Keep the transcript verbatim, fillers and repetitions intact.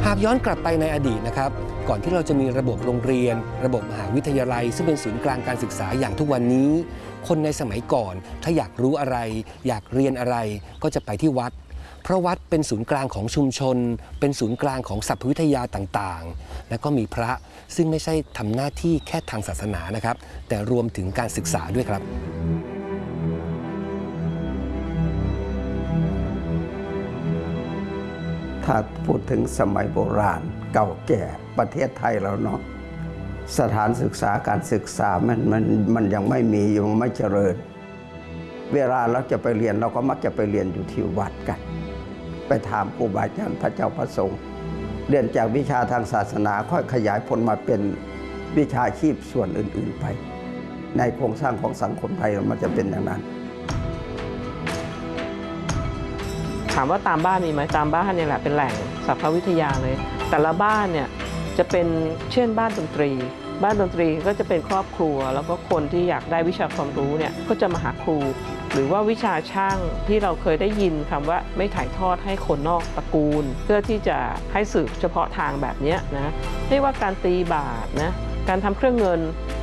หากย้อนกลับไปในอดีตนะครับก่อนที่เราจะมีระบบโรงเรียนระบบมหาวิทยาลัยซึ่งเป็นศูนย์กลางการศึกษาอย่างทุกวันนี้คนในสมัยก่อนถ้าอยากรู้อะไรอยากเรียนอะไรก็จะไปที่วัดเพราะวัดเป็นศูนย์กลางของชุมชนเป็นศูนย์กลางของสรรพวิทยาต่างๆและก็มีพระซึ่งไม่ใช่ทำหน้าที่แค่ทางศาสนานะครับแต่รวมถึงการศึกษาด้วยครับถ้าพูดถึงสมัยโบราณเก่าแก่ประเทศไทยเราเนาะสถานศึกษาการศึกษามันมันมันยังไม่มียังไม่เจริญเวลาเราจะไปเรียนเราก็มักจะไปเรียนอยู่ที่วัดกันไปถามครูบาอาจารย์พระเจ้าพระสงฆ์เรียนจากวิชาทางศาสนาค่อยขยายผลมาเป็นวิชาชีพส่วนอื่นๆไปในโครงสร้างของสังคมไทยมันจะเป็นอย่างนั้นถามว่าตามบ้านมีไหมตามบ้านเนี่ยแหละเป็นแหล่งสรรพวิทยาเลยแต่ละบ้านเนี่ยจะเป็นเช่นบ้านดนตรีบ้านดนตรีก็จะเป็นครอบครัวแล้วก็คนที่อยากได้วิชาความรู้เนี่ยก็จะมาหาครูหรือว่าวิชาช่างที่เราเคยได้ยินคำว่าไม่ถ่ายทอดให้คนนอกตระกูลเพื่อที่จะให้สืบเฉพาะทางแบบนี้นะไม่ว่าการตีบาทนะการทำเครื่องเงิน